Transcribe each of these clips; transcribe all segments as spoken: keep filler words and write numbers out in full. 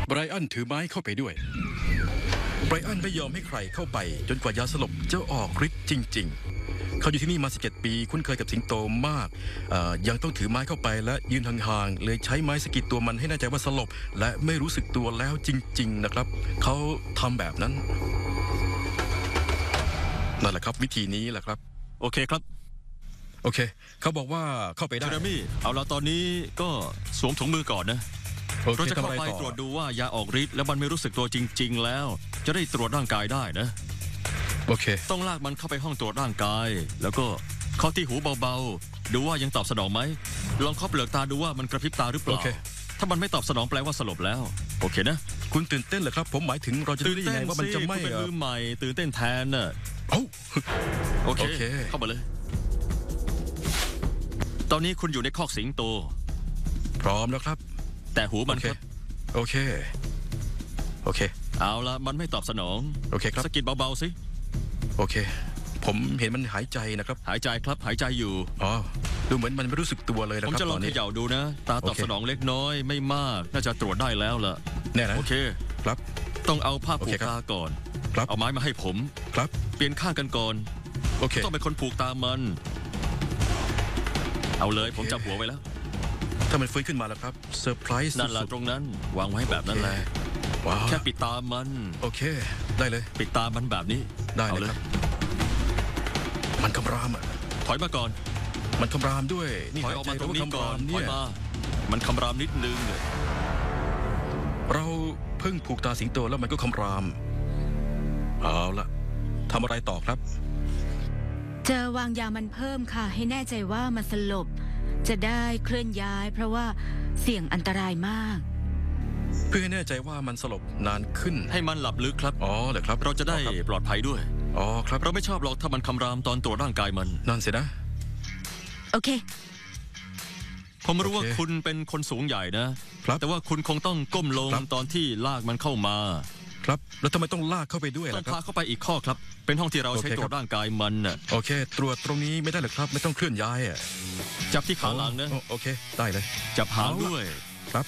ไบรอันถือไม้เข้าไปด้วยไบรอันไม่ยอมให้ใครเข้าไปจนกว่ายาสลบจะออกฤทธิ์จริงๆเขาอยู่ที่นี่มาสิบเจ็ดปีคุ้นเคยกับสิงโตมากยังต้องถือไม้เข้าไปและยืนห่างๆเลยใช้ไม้สะกิดตัวมันให้แน่ใจว่าสลบและไม่รู้สึกตัวแล้วจริงๆนะครับเขาทำแบบนั้นนั่นแหละครับวิธีนี้แหละครับโอเคครับโอเคเขาบอกว่าเข้าไปได้เจอร์มี่เอาละตอนนี้ก็สวมถุงมือก่อนนะเราจะเข้าไปตรวจดูว่ายาออกฤทธิ์แล้วมันไม่รู้สึกตัวจริงๆแล้วจะได้ตรวจร่างกายได้นะโอเคต้องลากมันเข้าไปห้องตรวจร่างกายแล้วก็เคาะที่หูเบาๆดูว่ายังตอบสนองไหมลองเคาะเปลือกตาดูว่ามันกระพริบตาหรือเปล่าถ้ามันไม่ตอบสนองแปลว่าสลบแล้วโอเคนะคุณตื่นเต้นเหรอครับผมหมายถึงเราจะรู้ได้ยังไงว่ามันจะไม่เป็นมือใหม่ตื่นเต้นแทนน่ะเอ้าโอเคเข้ามาเลยตอนนี้คุณอยู่ในคอกสิงโตพร้อมแล้วครับแต่หูมันครับโอเคโอเคเอาละมันไม่ตอบสนองโอเคครับสะกิดเบาๆสิโอเคผมเห็นมันหายใจนะครับหายใจครับหายใจอยู่อ๋อดูเหมือนมันไม่รู้สึกตัวเลยนะครับผมจะลองเขย่าดูนะตาตอบสนองเล็กน้อยไม่มากน่าจะตรวจได้แล้วล่ะแน่นะโอเคครับต้องเอาผ้าผูกตาก่อนครับเอาไม้มาให้ผมครับเปลี่ยนข้างกันก่อนโอเคต้องเป็นคนผูกตามันเอาเลยผมจับหัวไว้แล้วถ้ามันฟื้นขึ้นมาแล้วครับเซอร์ไพรส์นั่นแหละตรงนั้นวางไว้แบบนั้นแหละแค่ปิดตามันโอเคได้เลยปิดตามันแบบนี้ได้เลยครับมันคำรามอ่ะถอยมาก่อนมันคำรามด้วยนี่ถอยออกมาตรงนี้ก่อนถอยมามันคำรามนิดนึงเราเพิ่งผูกตาสิงโตแล้วมันก็คำรามเอาละทำอะไรต่อครับจะวางยามันเพิ่มค่ะให้แน่ใจว่ามันสลบจะได้เคลื่อนย้ายเพราะว่าเสี่ยงอันตรายมากเพื่อให้แน่ใจว่ามันสลบนานขึ้นให้มันหลับลึกครับอ๋อเหรอครับเราจะได้ปลอดภัยด้วยอ๋อครับเราไม่ชอบหรอกถ้ามันคำรามตอนตรวจร่างกายมันนั่นสินะโอเคผมรู้ว่าคุณเป็นคนสูงใหญ่นะครับแต่ว่าคุณคงต้องก้มลงตอนที่ลากมันเข้ามาครับแล้วทำไมต้องลากเข้าไปด้วยล่ะครับต้องพาเข้าไปอีกข้อครับเป็นห้องที่เราใช้ตรวจร่างกายมันน่ะโอเคตรวจตรงนี้ไม่ได้หรอครับไม่ต้องเคลื่อนย้ายอ่ะจับที่ขาหลังนะโอเคได้เลยจับหางด้วยครับ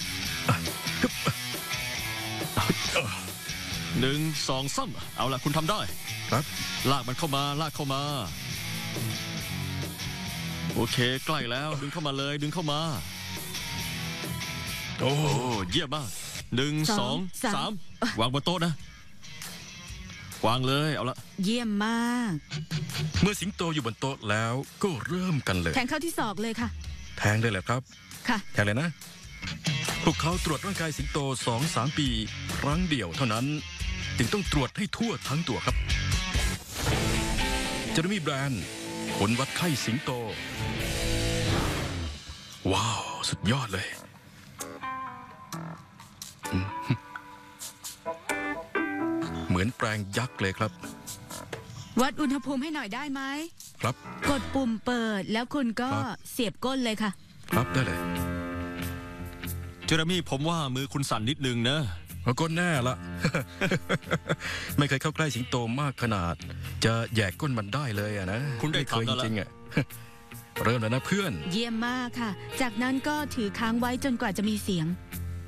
หนึ่งสองสามเอาละคุณทำได้ครับลากมันเข้ามาลากเข้ามาโอเคใกล้แล้วดึงเข้ามาเลยดึงเข้ามาโอ้เยี่ยมมากหนึ่งสองสามวางบนโต๊ะนะวางเลยเอาละเยี่ยมมากเมื่อสิงโตอยู่บนโต๊ะแล้วก็เริ่มกันเลยแทงเข้าที่ศอกเลยค่ะแทงเลยเหรอครับค่ะแทงเลยนะพวกเขาตรวจร่างกายสิงโต สองถึงสาม ปีครั้งเดียวเท่านั้นจึงต้องตรวจให้ทั่วทั้งตัวครับเจอร์มี่แบรนด์ผลวัดไข้สิงโตว้าวสุดยอดเลยเหมือนแปลงยักษ์เลยครับวัดอุณหภูมิให้หน่อยได้ไหมครับกดปุ่มเปิดแล้วคุณก็เสียบก้นเลยค่ะครับได้เลยเจอร์มี่ผมว่ามือคุณสั่นนิดนึงนะก้นแน่ละ ไม่เคยเข้าใกล้สิงโตมากขนาดจะแยกก้นมันได้เลยอะนะคุณได้เคยจริงๆอะเริ่มแล้วนะเพื่อนเยี่ยมมากค่ะจากนั้นก็ถือค้างไว้จนกว่าจะมีเสียง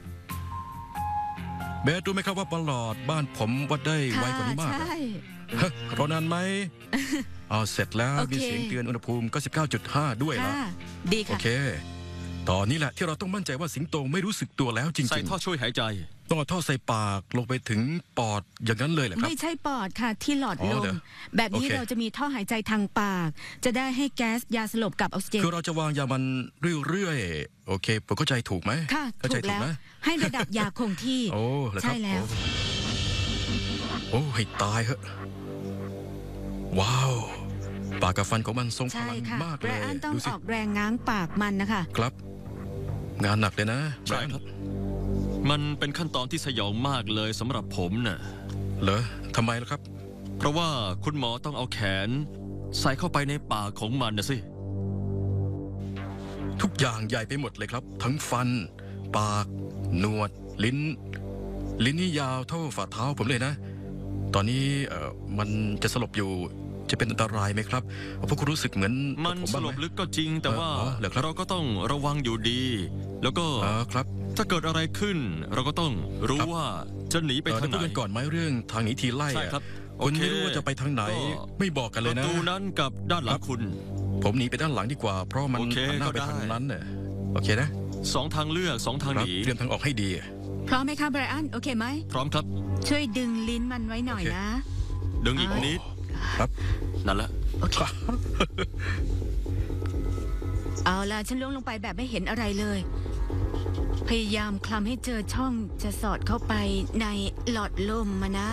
เบสรู้ไหมครับว่าปลอดบ้านผมวัดได้ไวกว่านี้มากใช่รอนานไหมเอาเสร็จแล้วมีเสียงเตือนอุณหภูมิก็ สิบเก้าจุดห้า ด้วยละดีค่ะโอเคตอนนี้แหละที่เราต้องมั่นใจว่าสิงโตไม่รู้สึกตัวแล้วจริงๆใส่ท่อช่วยหายใจต้องเอาท่อใส่ปากลงไปถึงปอดอย่างนั้นเลยเหรอครับไม่ใช่ปอดค่ะที่หลอดลมแบบนี้เราจะมีท่อหายใจทางปากจะได้ให้แก๊สยาสลบกับออกซิเจนคือเราจะวางยามันเรื่อยๆโอเคผมเข้าใจถูกไหมค่ะถูกแล้วให้ระดับยาคงที่โอ้ใช่แล้วโอ้ให้ตายเหอะว้าวปากกับฟันของมันทรงพลังมากเลยแบรนด์ต้องออกแรงง้างปากมันนะคะครับงานหนักเลยนะใช่ครับมันเป็นขั้นตอนที่สยองมากเลยสำหรับผมน่ะเหรอทำไมล่ะครับเพราะว่าคุณหมอต้องเอาแขนใส่เข้าไปในปากของมันนะสิทุกอย่างใหญ่ไปหมดเลยครับทั้งฟันปากหนวดลิ้นลิ้นนี่ยาวเท่าฝ่าเท้าผมเลยนะตอนนี้เอ่อมันจะสลบอยู่จะเป็นอันตรายไหมครับเพราะคุณรู้สึกเหมือนมันสลบลึกก็จริงแต่ว่าเราก็ต้องระวังอยู่ดีแล้วก็ครับถ้าเกิดอะไรขึ้น เราก็ต้องรู้ครับว่าจะหนีไปเอ่อทางไหนเดี๋ยวพูดกันก่อนไหมเรื่องทางหนีทีไล่ใช่อะครับคุณโอเคไม่รู้ว่าจะไปทางไหนก็ไม่บอกกันปเลยระนะตูนั้นกับด้านหลัครังบคุณผมหนีไปด้านหลังดีกว่า เพราะมันโอเคหันหน้าไปก็ได้ทางนั้นน่ะโอเคนะสองทางเลือกสองทางคหรับนีเตรียมทางออกให้ดีพร้อมไหมคะไบรอัน โอเคไหมพร้อมครับช่วยดึงลิ้นมันไว้หน่อยโอเคนะดึงอีกนิดครับนั่นแหละโอเค เอาล่ะ ฉันล้วงลงไปแบบไม่เห็นอะไรเลย พยายามคลำให้เจอช่องจะสอดเข้าไปในหลอดลมมานะ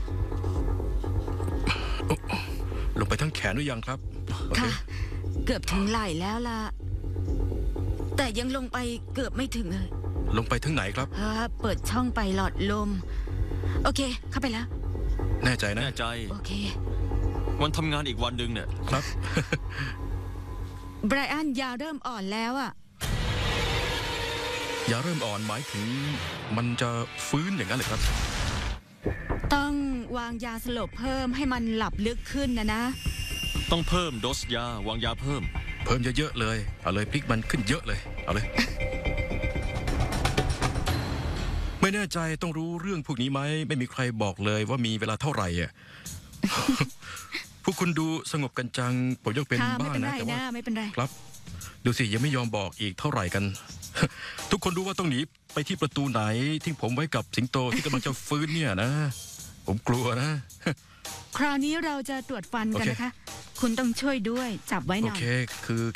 ลงไปทั้งแขนหรือยังครับโอเคค่ะ เกือบถึงไหล่แล้วล่ะ แต่ยังลงไปเกือบไม่ถึงเลยลงไปทั้งไหนครับเออเปิดช่องไปหลอดลม โอเค เข้าไปแล้วแน่ใจนะแน่ใจโอเควันทำงานอีกวันหนึ่งเนี่ยครับไบรอันยาเริ่มอ่อนแล้วอ่ะอย่าเริ่มอ่อนหมายถึงมันจะฟื้นอย่างนั้นเลยครับต้องวางยาสลบเพิ่มให้มันหลับลึกขึ้นนะนะต้องเพิ่มโดสยาวางยาเพิ่มเพิ่มเยอะๆเลย เอาเลยพลิกมันขึ้นเยอะเลย เอาเลย ไม่แน่ใจต้องรู้เรื่องพวกนี้ไหม ไม่มีใครบอกเลยว่ามีเวลาเท่าไหร่อ่ะ พวกคุณดูสงบกันจัง ผมยังเป็นค่ะ ไม่บ้างเป็นไรนะ แต่ว่านะไม่เป็นไรครับ ดูสิยังไม่ยอมบอกอีกเท่าไหร่กัน ทุกคนรู้ว่าต้องหนีไปที่ประตูไหน ทิ้งผมไว้กับสิงโตที่กำลังจะฟื้นเนี่ยนะ ผมกลัวนะคราวนี้เราจะตรวจฟันกันโอเคนะคะ คุณต้องช่วยด้วย จับไว้หโอน่อยเค คือ